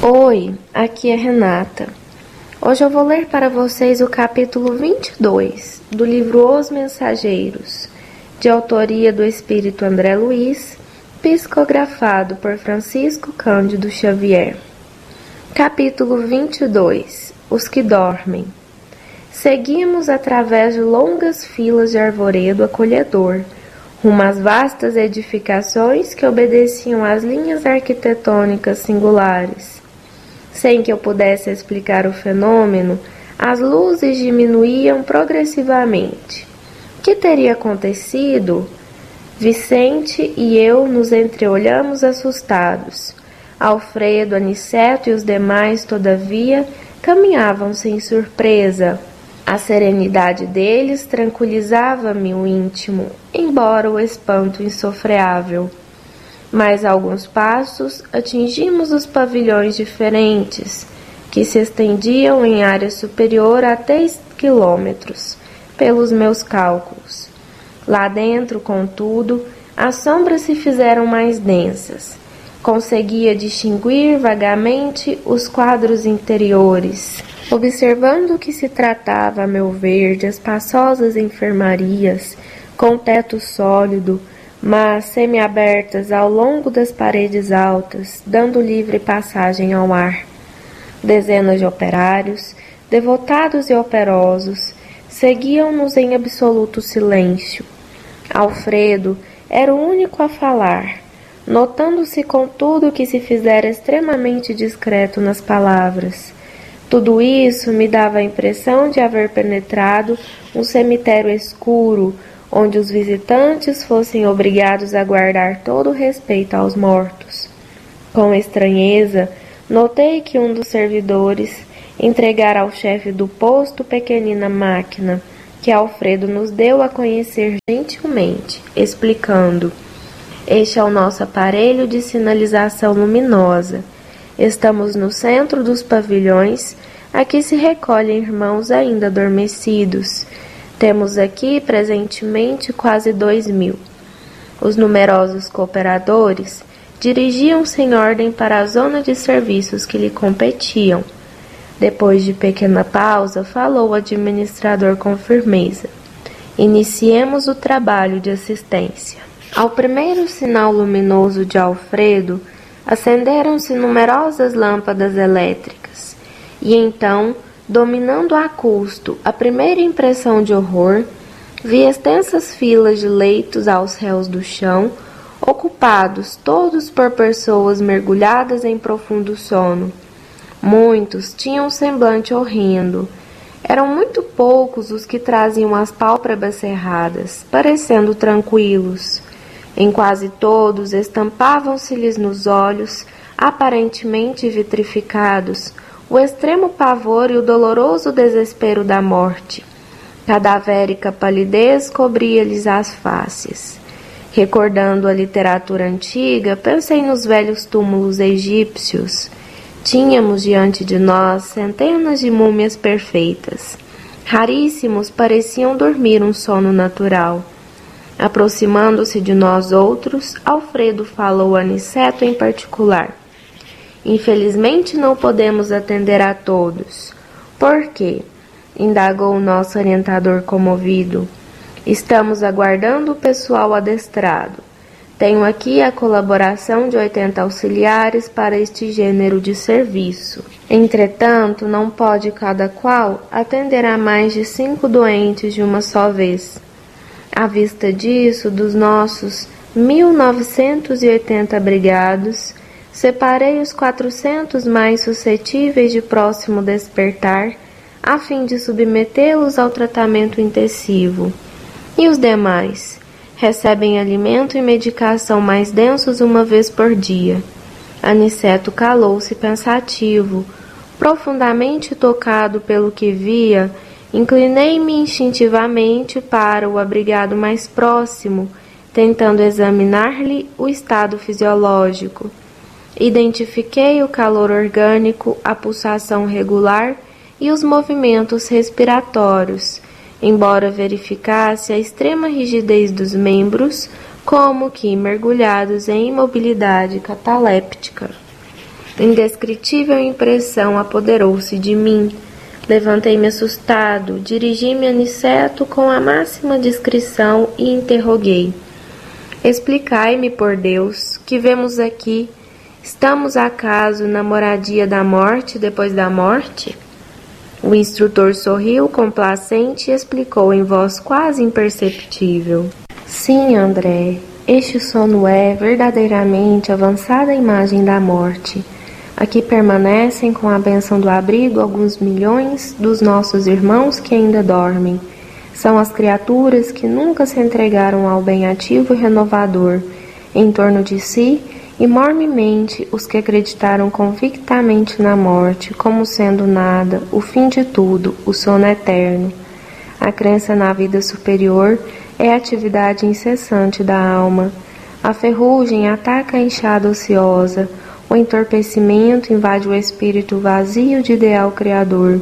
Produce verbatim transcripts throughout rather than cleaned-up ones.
Oi, aqui é Renata. Hoje eu vou ler para vocês o capítulo vinte e dois do livro Os Mensageiros, de autoria do Espírito André Luiz, psicografado por Francisco Cândido Xavier. Capítulo vinte e dois. Os que dormem. Seguimos através de longas filas de arvoredo acolhedor, rumo às vastas edificações que obedeciam às linhas arquitetônicas singulares. Sem que eu pudesse explicar o fenômeno, as luzes diminuíam progressivamente. O que teria acontecido? Vicente e eu nos entreolhamos assustados. Alfredo, Aniceto e os demais, todavia, caminhavam sem surpresa. A serenidade deles tranquilizava-me o íntimo, embora o espanto insofreável. Mais alguns passos, atingimos os pavilhões diferentes, que se estendiam em área superior a três quilômetros, pelos meus cálculos. Lá dentro, contudo, as sombras se fizeram mais densas. Conseguia distinguir vagamente os quadros interiores. Observando que se tratava, a meu ver, de espaçosas enfermarias, com teto sólido, mas semiabertas ao longo das paredes altas, dando livre passagem ao ar. Dezenas de operários, devotados e operosos, seguiam-nos em absoluto silêncio. Alfredo era o único a falar, notando-se contudo que se fizera extremamente discreto nas palavras. Tudo isso me dava a impressão de haver penetrado um cemitério escuro, onde os visitantes fossem obrigados a guardar todo o respeito aos mortos. Com estranheza, notei que um dos servidores entregara ao chefe do posto pequenina máquina, que Alfredo nos deu a conhecer gentilmente, explicando: "Este é o nosso aparelho de sinalização luminosa. Estamos no centro dos pavilhões, aqui se recolhem irmãos ainda adormecidos. Temos aqui, presentemente, quase dois mil. Os numerosos cooperadores dirigiam-se em ordem para a zona de serviços que lhe competiam. Depois de pequena pausa, falou o administrador com firmeza: "Iniciemos o trabalho de assistência." Ao primeiro sinal luminoso de Alfredo, acenderam-se numerosas lâmpadas elétricas, e então, dominando a custo a primeira impressão de horror, vi extensas filas de leitos aos réus do chão, ocupados todos por pessoas mergulhadas em profundo sono. Muitos tinham um semblante horrendo. Eram muito poucos os que traziam as pálpebras cerradas, parecendo tranquilos. Em quase todos estampavam-se-lhes nos olhos, aparentemente vitrificados, o extremo pavor e o doloroso desespero da morte. Cadavérica palidez cobria-lhes as faces. Recordando a literatura antiga, pensei nos velhos túmulos egípcios. Tínhamos diante de nós centenas de múmias perfeitas. Raríssimos pareciam dormir um sono natural. Aproximando-se de nós outros, Alfredo falou a Aniceto em particular: "Infelizmente não podemos atender a todos." "Por quê?" indagou o nosso orientador comovido. "Estamos aguardando o pessoal adestrado. Tenho aqui a colaboração de oitenta auxiliares para este gênero de serviço. Entretanto, não pode cada qual atender a mais de cinco doentes de uma só vez. À vista disso, dos nossos mil novecentos e oitenta abrigados, separei os quatrocentos mais suscetíveis de próximo despertar, a fim de submetê-los ao tratamento intensivo. E os demais recebem alimento e medicação mais densos uma vez por dia." Aniceto calou-se pensativo. Profundamente tocado pelo que via, inclinei-me instintivamente para o abrigado mais próximo, tentando examinar-lhe o estado fisiológico. Identifiquei o calor orgânico, a pulsação regular e os movimentos respiratórios, embora verificasse a extrema rigidez dos membros, como que mergulhados em imobilidade cataléptica. Indescritível impressão apoderou-se de mim. Levantei-me assustado, dirigi-me a Aniceto com a máxima discrição e interroguei. Explicai-me, por Deus, que vemos aqui. Estamos acaso na moradia da morte depois da morte? O instrutor sorriu complacente e explicou em voz quase imperceptível. Sim, André, este sono é verdadeiramente avançada imagem da morte. Aqui permanecem com a bênção do abrigo alguns milhões dos nossos irmãos que ainda dormem. São as criaturas que nunca se entregaram ao bem ativo e renovador em torno de si, e mormemente os que acreditaram convictamente na morte como sendo nada, o fim de tudo, o sono eterno. A crença na vida superior é a atividade incessante da alma. A ferrugem ataca a enxada ociosa, o entorpecimento invade o espírito vazio de ideal criador.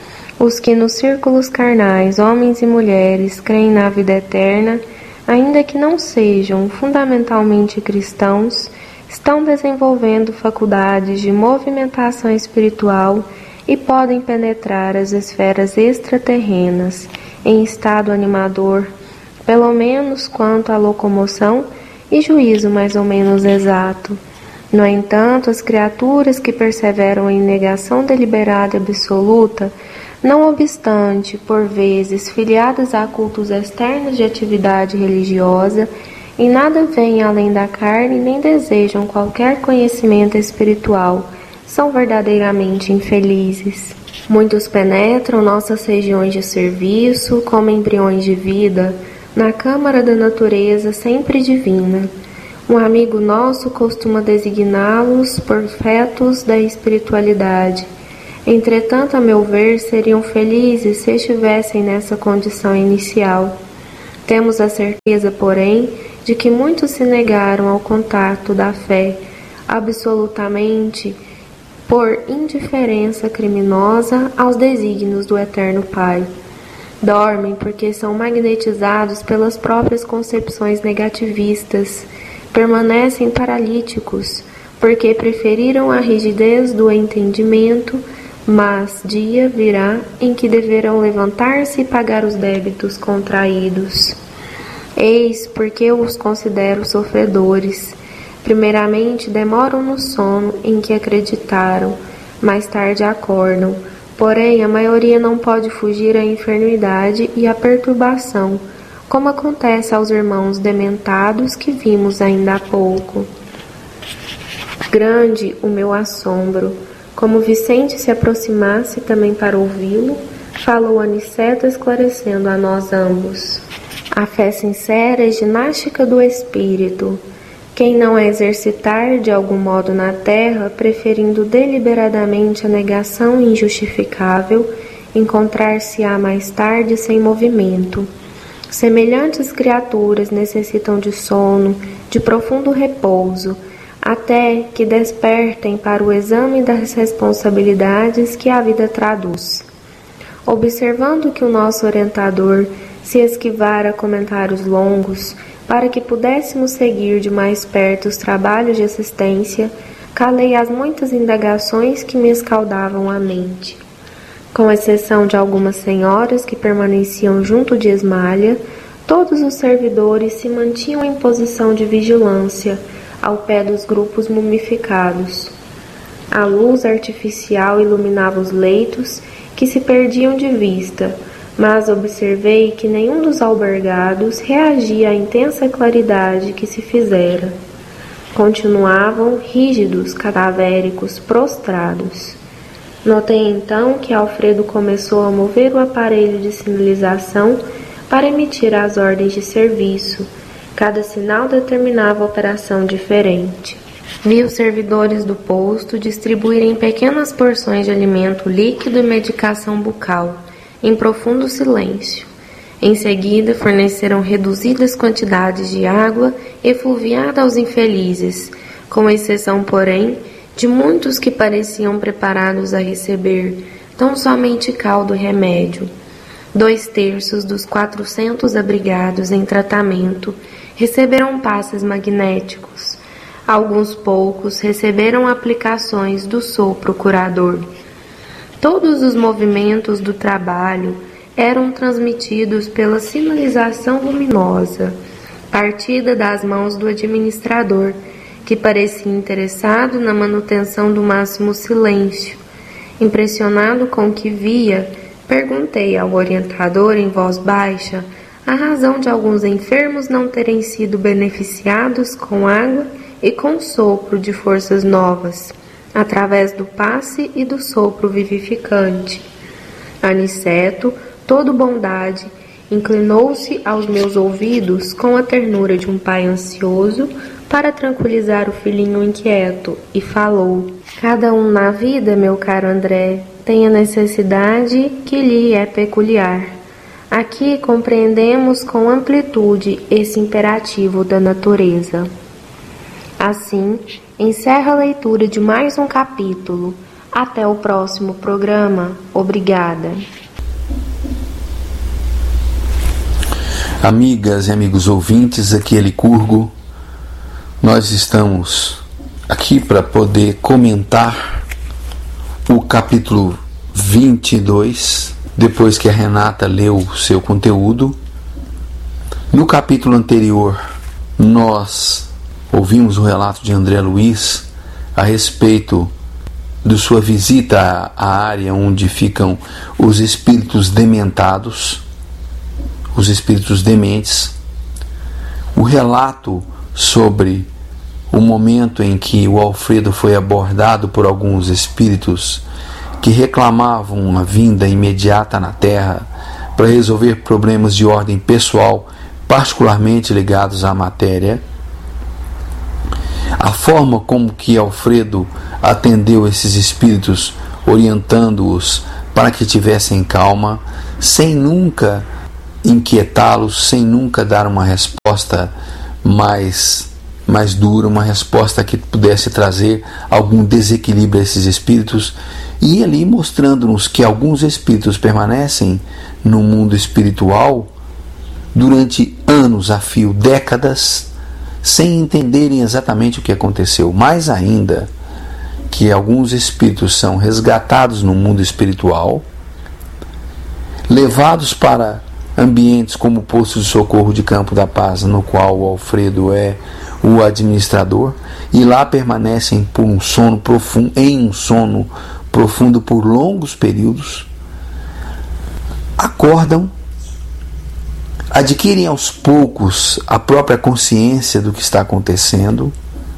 Os que nos círculos carnais, homens e mulheres, creem na vida eterna, ainda que não sejam fundamentalmente cristãos, estão desenvolvendo faculdades de movimentação espiritual e podem penetrar as esferas extraterrenas em estado animador, pelo menos quanto à locomoção e juízo mais ou menos exato. No entanto, as criaturas que perseveram em negação deliberada e absoluta, não obstante, por vezes, filiadas a cultos externos de atividade religiosa, em nada veem além da carne nem desejam qualquer conhecimento espiritual, são verdadeiramente infelizes. Muitos penetram nossas regiões de serviço, como embriões de vida, na câmara da natureza sempre divina. Um amigo nosso costuma designá-los por fetos da espiritualidade. Entretanto, a meu ver, seriam felizes se estivessem nessa condição inicial. Temos a certeza, porém, de que muitos se negaram ao contato da fé, absolutamente por indiferença criminosa aos desígnios do Eterno Pai. Dormem porque são magnetizados pelas próprias concepções negativistas, permanecem paralíticos porque preferiram a rigidez do entendimento, mas dia virá em que deverão levantar-se e pagar os débitos contraídos. Eis porque eu os considero sofredores. Primeiramente, demoram no sono em que acreditaram, mais tarde acordam. Porém, a maioria não pode fugir à enfermidade e à perturbação, como acontece aos irmãos dementados que vimos ainda há pouco. Grande o meu assombro. Como Vicente se aproximasse também para ouvi-lo, falou Aniceto esclarecendo a nós ambos. A fé sincera é ginástica do espírito. Quem não a exercitar de algum modo na terra, preferindo deliberadamente a negação injustificável, encontrar-se-á mais tarde sem movimento. Semelhantes criaturas necessitam de sono, de profundo repouso, até que despertem para o exame das responsabilidades que a vida traduz. Observando que o nosso orientador se esquivara comentários longos, para que pudéssemos seguir de mais perto os trabalhos de assistência, calei as muitas indagações que me escaldavam a mente. Com exceção de algumas senhoras que permaneciam junto de Esmalha, todos os servidores se mantinham em posição de vigilância, ao pé dos grupos mumificados. A luz artificial iluminava os leitos, que se perdiam de vista, mas observei que nenhum dos albergados reagia à intensa claridade que se fizera. Continuavam rígidos, cadavéricos, prostrados. Notei então que Alfredo começou a mover o aparelho de sinalização para emitir as ordens de serviço. Cada sinal determinava operação diferente. Vi os servidores do posto distribuírem pequenas porções de alimento líquido e medicação bucal, em profundo silêncio. Em seguida, forneceram reduzidas quantidades de água efluviada aos infelizes, com exceção, porém, de muitos que pareciam preparados a receber tão somente caldo e remédio. Dois terços dos quatrocentos abrigados em tratamento receberam passes magnéticos. Alguns poucos receberam aplicações do sopro curador. Todos os movimentos do trabalho eram transmitidos pela sinalização luminosa, partida das mãos do administrador, que parecia interessado na manutenção do máximo silêncio. Impressionado com o que via, perguntei ao orientador em voz baixa a razão de alguns enfermos não terem sido beneficiados com água e com sopro de forças novas, através do passe e do sopro vivificante. Aniceto, todo bondade, inclinou-se aos meus ouvidos com a ternura de um pai ansioso para tranquilizar o filhinho inquieto e falou: cada um na vida, meu caro André, tem a necessidade que lhe é peculiar. Aqui compreendemos com amplitude esse imperativo da natureza. Assim, encerra a leitura de mais um capítulo. Até o próximo programa. Obrigada. Amigas e amigos ouvintes, aqui é Licurgo. Nós estamos aqui para poder comentar o capítulo vinte e dois, depois que a Renata leu o seu conteúdo. No capítulo anterior, nós ouvimos o relato de André Luiz a respeito de sua visita à área onde ficam os espíritos dementados, os espíritos dementes. O relato sobre o momento em que o Alfredo foi abordado por alguns espíritos que reclamavam uma vinda imediata na Terra para resolver problemas de ordem pessoal, particularmente ligados à matéria. A forma como que Alfredo atendeu esses espíritos, orientando-os para que tivessem calma, sem nunca inquietá-los, sem nunca dar uma resposta mais, mais dura, uma resposta que pudesse trazer algum desequilíbrio a esses espíritos, e ali mostrando-nos que alguns espíritos permanecem no mundo espiritual durante anos a fio, décadas, sem entenderem exatamente o que aconteceu. Mais ainda, que alguns espíritos são resgatados no mundo espiritual, levados para ambientes como o posto de socorro de Campo da Paz, no qual o Alfredo é o administrador, e lá permanecem por um sono profundo, em um sono profundo por longos períodos, acordam, adquirem aos poucos a própria consciência do que está acontecendo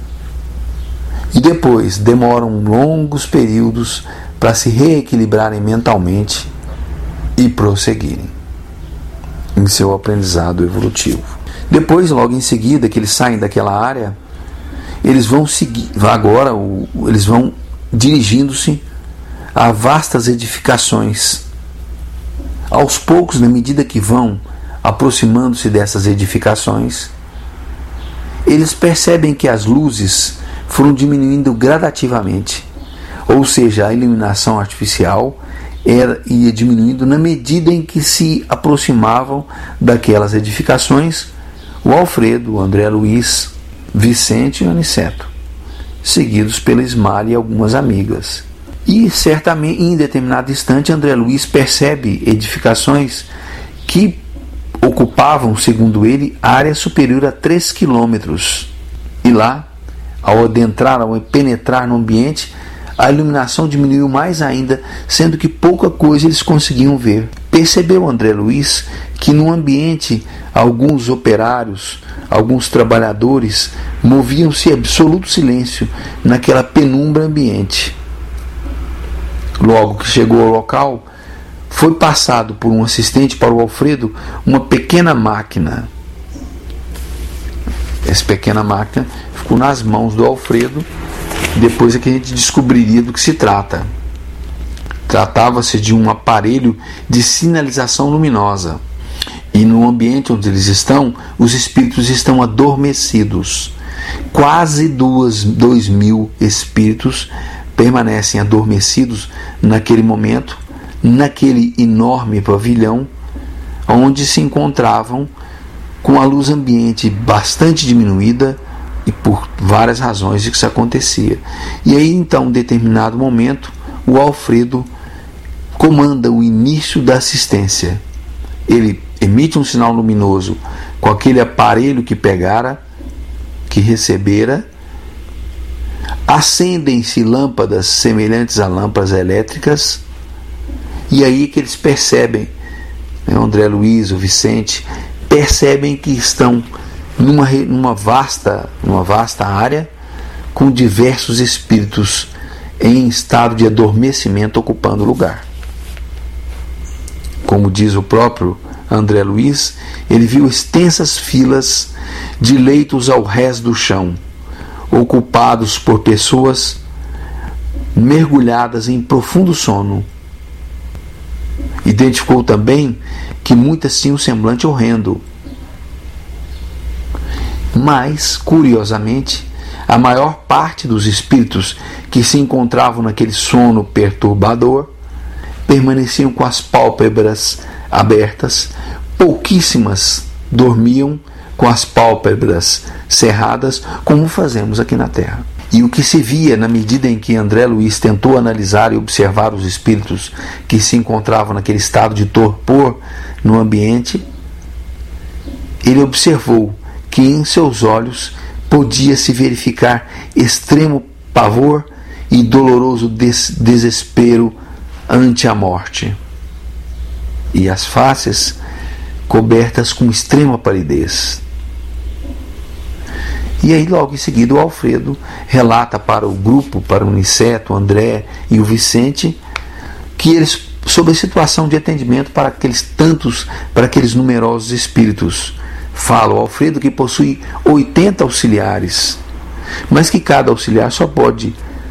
e depois demoram longos períodos para se reequilibrarem mentalmente e prosseguirem em seu aprendizado evolutivo. Depois, logo em seguida que eles saem daquela área, eles vão seguir, agora eles vão dirigindo-se a vastas edificações. Aos poucos, na medida que vão aproximando-se dessas edificações, eles percebem que as luzes foram diminuindo gradativamente, ou seja, a iluminação artificial era, ia diminuindo na medida em que se aproximavam daquelas edificações. O Alfredo, o André Luiz, Vicente e o Aniceto, seguidos pela Ismar e algumas amigas. E certamente, em determinado instante, André Luiz percebe edificações que ocupavam, segundo ele, área superior a três quilômetros. E lá, ao adentrar, ao penetrar no ambiente, a iluminação diminuiu mais ainda, sendo que pouca coisa eles conseguiam ver. Percebeu André Luiz que no ambiente alguns operários, alguns trabalhadores moviam-se em absoluto silêncio naquela penumbra ambiente. Logo que chegou ao local, foi passado por um assistente para o Alfredo uma pequena máquina. Essa pequena máquina ficou nas mãos do Alfredo. Depois é que a gente descobriria do que se trata. Tratava-se de um aparelho de sinalização luminosa. E no ambiente onde eles estão, os espíritos estão adormecidos. Quase duas, dois mil espíritos permanecem adormecidos naquele momento, naquele enorme pavilhão, onde se encontravam com a luz ambiente bastante diminuída, e por várias razões de que isso acontecia. E aí então, em determinado momento, o Alfredo comanda o início da assistência. Ele emite um sinal luminoso com aquele aparelho que pegara, que recebera, acendem-se lâmpadas semelhantes a lâmpadas elétricas, e aí que eles percebem, né, o André Luiz, o Vicente, percebem que estão numa, numa, vasta, numa vasta área com diversos espíritos em estado de adormecimento ocupando o lugar. Como diz o próprio André Luiz, ele viu extensas filas de leitos ao rés do chão, ocupados por pessoas mergulhadas em profundo sono. Identificou também que muitas tinham um semblante horrendo. Mas, curiosamente, a maior parte dos espíritos que se encontravam naquele sono perturbador permaneciam com as pálpebras abertas, pouquíssimas dormiam com as pálpebras cerradas, como fazemos aqui na Terra. E o que se via na medida em que André Luiz tentou analisar e observar os espíritos que se encontravam naquele estado de torpor no ambiente, ele observou que em seus olhos podia-se verificar extremo pavor e doloroso des- desespero ante a morte, e as faces cobertas com extrema palidez. E aí logo em seguida o Alfredo relata para o grupo, para o Niceto, o André e o Vicente, que eles, sobre a situação de atendimento para aqueles tantos, para aqueles numerosos espíritos. Fala o Alfredo que possui oitenta auxiliares, mas que cada auxiliar só pode